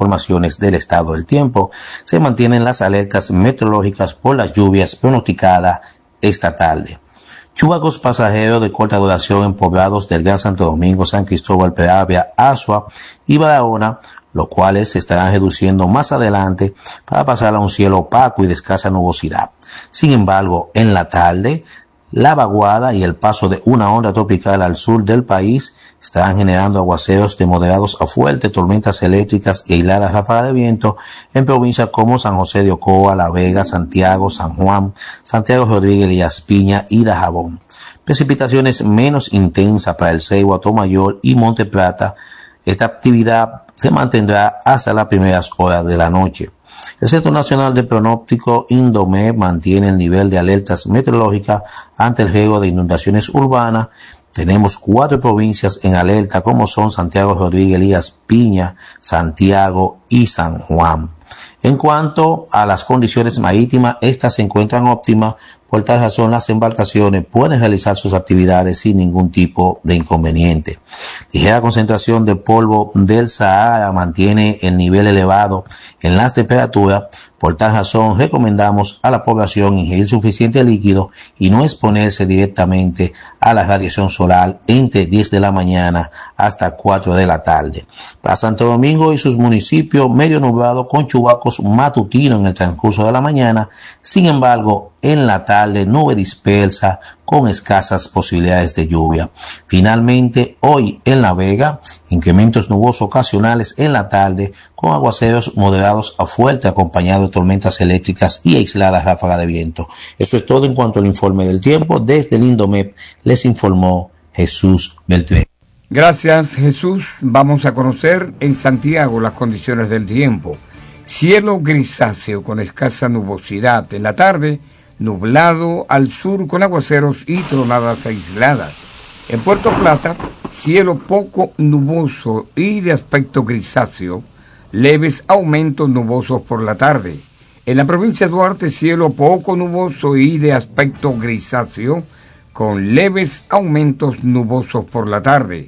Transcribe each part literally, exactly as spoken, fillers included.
informaciones del estado del tiempo. Se mantienen las alertas meteorológicas por las lluvias pronosticadas esta tarde. Chubascos pasajeros de corta duración en poblados del Gran Santo Domingo, San Cristóbal, Peravia, Azua y Barahona, los cuales se estarán reduciendo más adelante para pasar a un cielo opaco y de escasa nubosidad. Sin embargo, en la tarde, la vaguada y el paso de una onda tropical al sur del país estarán generando aguaceros de moderados a fuertes, tormentas eléctricas e aisladas ráfagas de viento en provincias como San José de Ocoa, La Vega, Santiago, San Juan, Santiago Rodríguez, Elías Piña y Dajabón. Precipitaciones menos intensas para el Ceibo, Atomayor y Monte Plata. Esta actividad se mantendrá hasta las primeras horas de la noche. El Centro Nacional de Pronóstico Indomet mantiene el nivel de alertas meteorológicas ante el riesgo de inundaciones urbanas. Tenemos cuatro provincias en alerta como son Santiago Rodríguez, Elías Piña, Santiago y San Juan. En cuanto a las condiciones marítimas, estas se encuentran óptimas, por tal razón las embarcaciones pueden realizar sus actividades sin ningún tipo de inconveniente. Ligera concentración de polvo del Sahara mantiene el nivel elevado en las temperaturas, por tal razón recomendamos a la población ingerir suficiente líquido y no exponerse directamente a la radiación solar entre diez de la mañana hasta cuatro de la tarde. Para Santo Domingo y sus municipios, medio nublado con chubascos matutinos en el transcurso de la mañana. Sin embargo, en la tarde, nube dispersa con escasas posibilidades de lluvia. Finalmente, hoy en La Vega, incrementos nubosos ocasionales en la tarde con aguaceros moderados a fuerte acompañados de tormentas eléctricas y aisladas ráfagas de viento. Eso es todo en cuanto al informe del tiempo. Desde el Indomet les informó Jesús Beltrán. Gracias, Jesús. Vamos a conocer en Santiago las condiciones del tiempo. Cielo grisáceo con escasa nubosidad en la tarde, nublado al sur con aguaceros y tronadas aisladas. En Puerto Plata, cielo poco nuboso y de aspecto grisáceo, leves aumentos nubosos por la tarde. En la provincia de Duarte, cielo poco nuboso y de aspecto grisáceo, con leves aumentos nubosos por la tarde.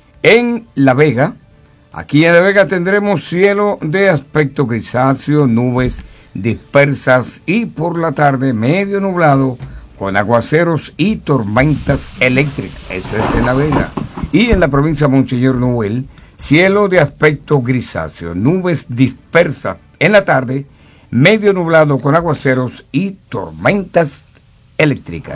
En La Vega, aquí en La Vega tendremos cielo de aspecto grisáceo, nubes dispersas y por la tarde medio nublado con aguaceros y tormentas eléctricas. Eso es en La Vega. Y en la provincia de Monseñor Noel, cielo de aspecto grisáceo, nubes dispersas en la tarde, medio nublado con aguaceros y tormentas eléctricas.